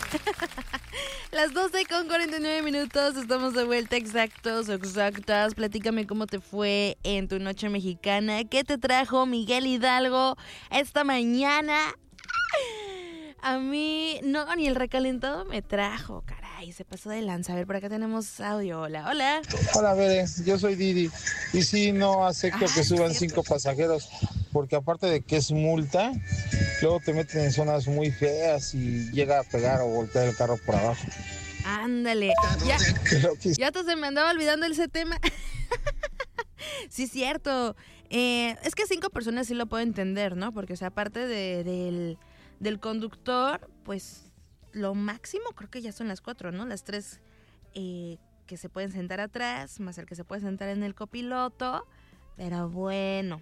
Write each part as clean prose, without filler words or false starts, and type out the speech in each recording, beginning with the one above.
Las 12:49, estamos de vuelta, exactas. Platícame cómo te fue en tu noche mexicana. ¿Qué te trajo Miguel Hidalgo esta mañana? A mí, no, ni el recalentado me trajo, caray, se pasó de lanza. A ver, por acá tenemos audio. Hola. Hola, Bere, yo soy Didi. Y sí, no acepto que suban 5 pasajeros, porque aparte de que es multa, luego te meten en zonas muy feas y llega a pegar o voltear el carro por abajo. Ándale, ya hasta se me andaba olvidando ese tema. Sí, cierto. Es que 5 personas sí lo puedo entender, ¿no? Porque, o sea, aparte del conductor, pues lo máximo creo que ya son las 4, ¿no? Las 3 que se pueden sentar atrás, más el que se puede sentar en el copiloto. Pero bueno,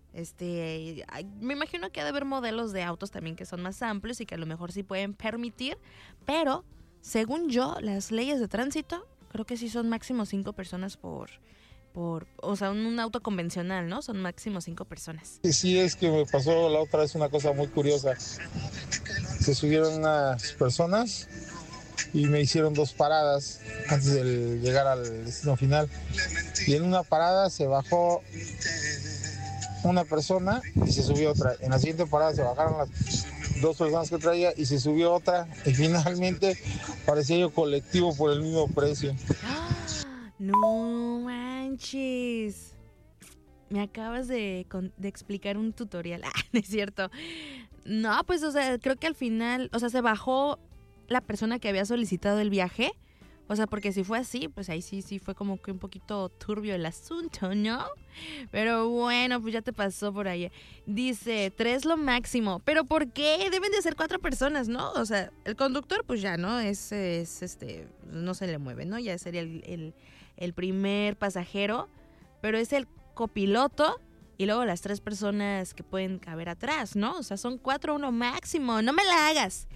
me imagino que ha de haber modelos de autos también que son más amplios y que a lo mejor sí pueden permitir, pero según yo, las leyes de tránsito, creo que sí son máximo 5 personas o sea, un auto convencional, ¿no? Son máximo 5 personas. Y sí, es que me pasó la otra vez una cosa muy curiosa. Se subieron unas personas y me hicieron 2 paradas antes de llegar al destino final. Y en una parada se bajó una persona y se subió otra. En la siguiente parada se bajaron las 2 personas que traía y se subió otra. Y finalmente parecía yo colectivo por el mismo precio. No manches. Me acabas de explicar un tutorial. No es cierto. No, pues, o sea, creo que al final, o sea, se bajó la persona que había solicitado el viaje. O sea, porque si fue así, pues ahí sí fue como que un poquito turbio el asunto, ¿no? Pero bueno, pues ya te pasó por ahí. Dice, 3 lo máximo. ¿Pero por qué? Deben de ser 4 personas, ¿no? O sea, el conductor, pues ya, ¿no? Es no se le mueve, ¿no? Ya sería el primer pasajero. Pero es el copiloto y luego las 3 personas que pueden caber atrás, ¿no? O sea, son 4 uno máximo. No me la hagas,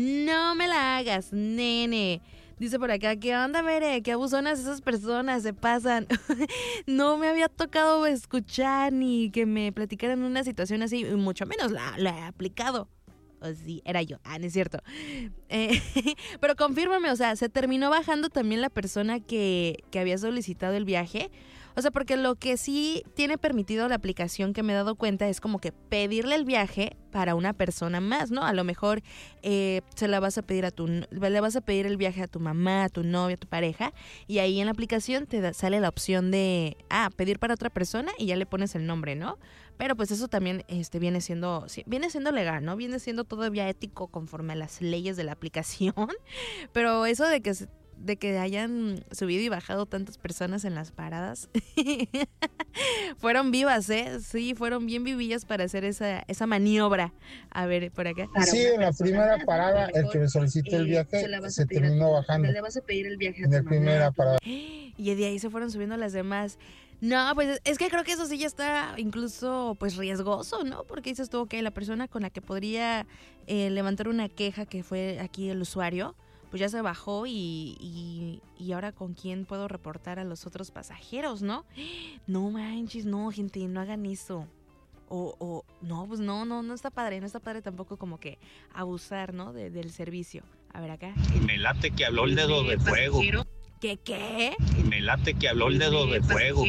nene. Dice por acá, ¿qué onda, Mere? Qué abusonas esas personas, se pasan. No me había tocado escuchar ni que me platicaran una situación así, y mucho menos la he aplicado. O sí, era yo. No es cierto. Pero confírmame, o sea, ¿se terminó bajando también la persona que había solicitado el viaje? O sea, porque lo que sí tiene permitido la aplicación que me he dado cuenta es como que pedirle el viaje para una persona más, ¿no? A lo mejor se la vas a pedir le vas a pedir el viaje a tu mamá, a tu novia, a tu pareja, y ahí en la aplicación sale la opción de pedir para otra persona y ya le pones el nombre, ¿no? Pero pues eso también viene siendo legal, ¿no? Viene siendo todavía ético conforme a las leyes de la aplicación. Pero eso de que hayan subido y bajado tantas personas en las paradas fueron vivas, sí, fueron bien vivillas para hacer esa maniobra. A ver, por acá. Sí, en la primera parada el que me solicitó el viaje se terminó bajando. Le vas a pedir el viaje a en la primera parada. Y de ahí se fueron subiendo las demás. No, pues es que creo que eso sí ya está incluso pues riesgoso, ¿no? Porque dices tú, ok, la persona con la que podría levantar una queja, que fue aquí el usuario, pues ya se bajó y ahora con quién puedo reportar a los otros pasajeros, ¿no? No manches, no, gente, no hagan eso. No, pues no está padre tampoco como que abusar, ¿no? Del servicio. A ver acá. Me late que habló el dedo de fuego. ¿Qué? Me late que habló el dedo de fuego.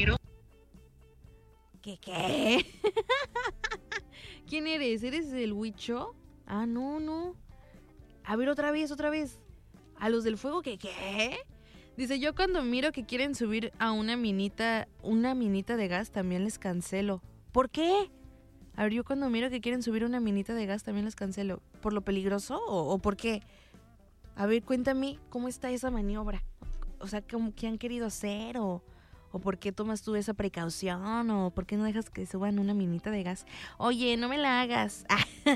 ¿Qué? ¿Quién eres? ¿Eres el Huicho? No. A ver, otra vez. ¿A los del fuego qué? Dice, yo cuando miro que quieren subir a una minita de gas también les cancelo. ¿Por qué? A ver, yo cuando miro que quieren subir una minita de gas también les cancelo. ¿Por lo peligroso o por qué? A ver, cuéntame cómo está esa maniobra. O sea, ¿qué han querido hacer? ¿O por qué tomas tú esa precaución? ¿O por qué no dejas que suban una minita de gas? Oye, no me la hagas.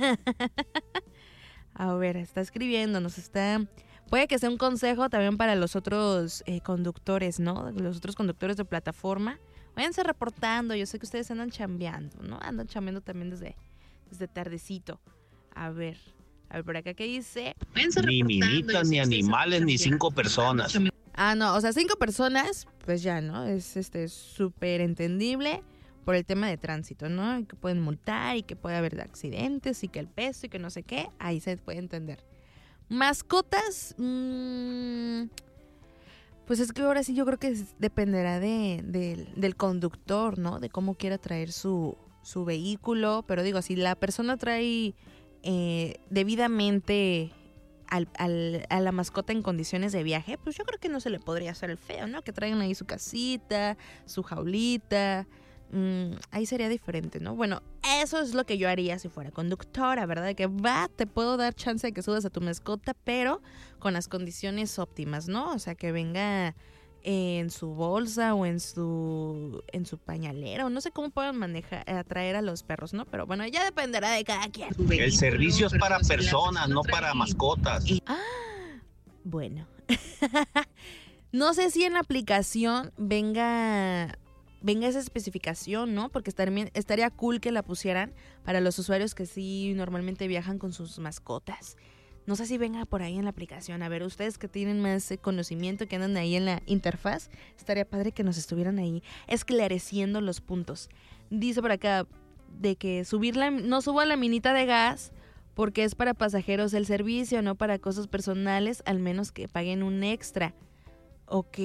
A ver, está escribiendo, puede que sea un consejo también para los otros conductores, ¿no? Los otros conductores de plataforma. Váyanse reportando, yo sé que ustedes andan chambeando, ¿no? Andan chambeando también desde tardecito. A ver, por acá, ¿qué dice? Ni minitas, ni animales, ni 5 personas. No, o sea, 5 personas, pues ya, ¿no? Es súper entendible por el tema de tránsito, ¿no? Que pueden multar y que puede haber accidentes y que el peso y que no sé qué, ahí se puede entender. Mascotas, pues es que ahora sí yo creo que dependerá del conductor, ¿no? De cómo quiera traer su vehículo. Pero digo, si la persona trae debidamente a la mascota en condiciones de viaje, pues yo creo que no se le podría hacer el feo, ¿no? Que traigan ahí su casita, su jaulita. Ahí sería diferente, ¿no? Bueno, eso es lo que yo haría si fuera conductora, ¿verdad? De que te puedo dar chance de que subas a tu mascota, pero con las condiciones óptimas, ¿no? O sea, que venga en su bolsa o en su pañalera, o no sé cómo puedan atraer a los perros, ¿no? Pero bueno, ya dependerá de cada quien. El servicio es para personas, no para mascotas. Bueno. No sé si en la aplicación venga esa especificación, ¿no? Porque estaría cool que la pusieran para los usuarios que sí normalmente viajan con sus mascotas. No sé si venga por ahí en la aplicación. A ver, ustedes que tienen más conocimiento, que andan ahí en la interfaz, estaría padre que nos estuvieran ahí esclareciendo los puntos. Dice por acá de que no suba la minita de gas porque es para pasajeros el servicio, no para cosas personales, al menos que paguen un extra. Ok,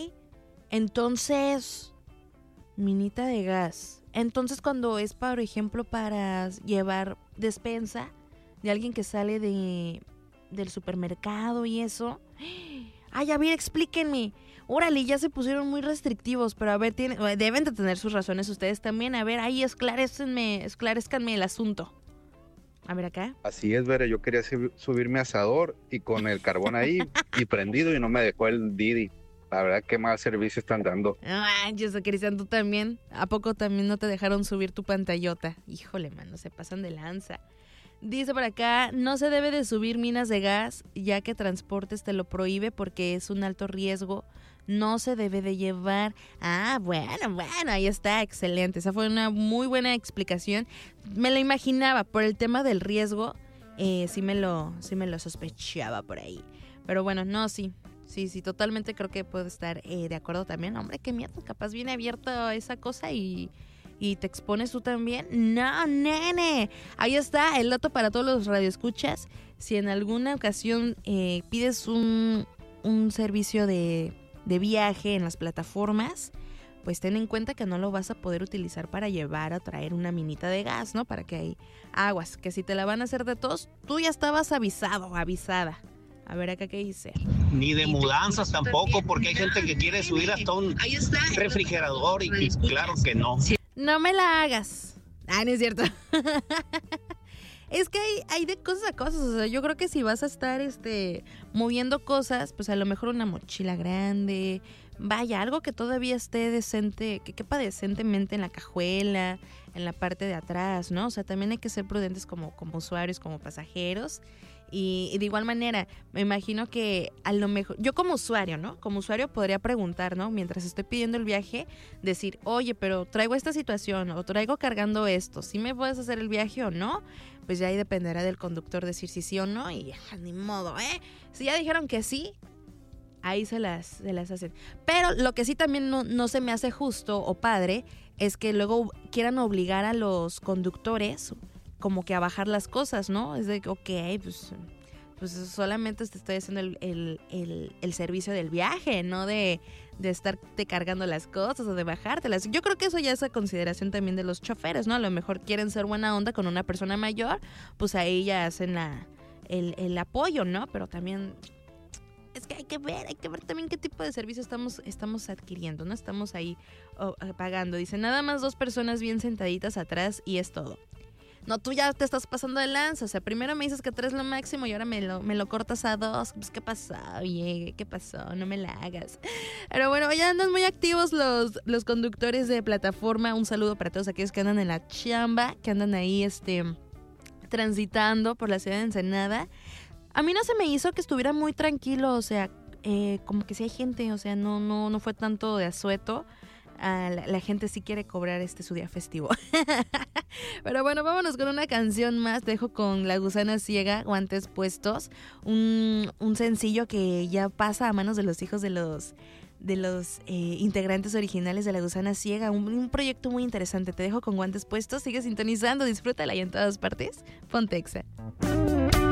entonces, minita de gas. Entonces cuando es, por ejemplo, para llevar despensa de alguien que sale del supermercado y eso. Ay, a ver, explíquenme. Órale, ya se pusieron muy restrictivos, pero a ver, deben de tener sus razones ustedes también. A ver, ahí esclarezcanme el asunto. A ver acá. Así es, Vera, yo quería subir mi asador y con el carbón ahí y prendido y no me dejó el Didi. La verdad, qué mal servicio están dando. Yo sé, Cristian, tú también. ¿A poco también no te dejaron subir tu pantallota? Híjole, mano, se pasan de lanza. Dice por acá, no se debe de subir minas de gas, ya que Transportes te lo prohíbe porque es un alto riesgo. No se debe de llevar. Bueno, ahí está, excelente. Esa fue una muy buena explicación. Me lo imaginaba, por el tema del riesgo, sí me lo sospechaba por ahí. Pero bueno, no, sí, totalmente creo que puedo estar de acuerdo también. Hombre, qué miedo, capaz viene abierta esa cosa y te expones tú también. No, nene. Ahí está el dato para todos los radioescuchas. Si en alguna ocasión pides un servicio de viaje en las plataformas, pues ten en cuenta que no lo vas a poder utilizar para llevar o traer una minita de gas, ¿no? Para que hay aguas, que si te la van a hacer de tos, tú ya estabas avisada. A ver acá qué dice. Ni de mudanzas tampoco, porque hay gente que quiere subir hasta un refrigerador y claro que no. No me la hagas. No es cierto. Es que hay de cosas a cosas. O sea, yo creo que si vas a estar moviendo cosas, pues a lo mejor una mochila grande. Vaya, algo que todavía esté decente, que quepa decentemente en la cajuela, en la parte de atrás, ¿no? O sea, también hay que ser prudentes como usuarios, como pasajeros. Y de igual manera, me imagino que a lo mejor, yo como usuario, ¿no? Como usuario podría preguntar, ¿no? Mientras estoy pidiendo el viaje, decir, oye, pero traigo esta situación o traigo cargando esto, ¿sí me puedes hacer el viaje o no? Pues ya ahí dependerá del conductor decir si sí o no y ni modo, ¿eh? Si ya dijeron que sí, ahí se las hacen. Pero lo que sí también no se me hace justo o padre es que luego quieran obligar a los conductores como que a bajar las cosas, ¿no? Es de que, ok, pues solamente te estoy haciendo el servicio del viaje, no de estarte cargando las cosas o de bajártelas. Yo creo que eso ya es a consideración también de los choferes, ¿no? A lo mejor quieren ser buena onda con una persona mayor, pues ahí ya hacen el apoyo, ¿no? Pero también es que hay que ver también qué tipo de servicio estamos adquiriendo, ¿no? Estamos ahí pagando. Dice, nada más 2 personas bien sentaditas atrás y es todo. No, tú ya te estás pasando de lanza. O sea, primero me dices que 3 es lo máximo y ahora me lo cortas a 2. Pues, ¿qué pasó? Oye, ¿qué pasó? No me la hagas. Pero bueno, ya andan muy activos los conductores de plataforma. Un saludo para todos aquellos que andan en la chamba, que andan ahí transitando por la ciudad de Ensenada. A mí no se me hizo que estuviera muy tranquilo. O sea, como que sí hay gente. O sea, no fue tanto de asueto. La gente sí quiere cobrar su día festivo. Pero bueno, vámonos con una canción más. Te dejo con La Gusana Ciega, Guantes Puestos. Un sencillo que ya pasa a manos de los hijos de los integrantes originales de La Gusana Ciega. Un proyecto muy interesante. Te dejo con Guantes Puestos. Sigue sintonizando, disfrútala y en todas partes. Ponte Exa.